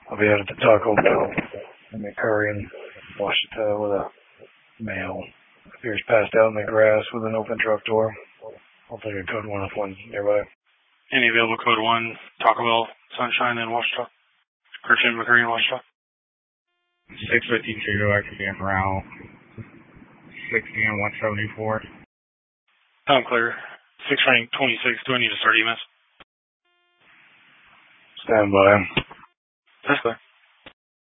I'll be out at the Taco Bell in McCurry and Washita with a male. Appears passed out in the grass with an open truck door. I'll take a code 1 if one's nearby. Any available code 1, Taco Bell, Sunshine, and Washita? Christian, McCurry, and Washita? 615 Chico, actually around 60 and 174. I'm clear. 6 rank 26. Do I need to start EMS? Stand by. That's clear.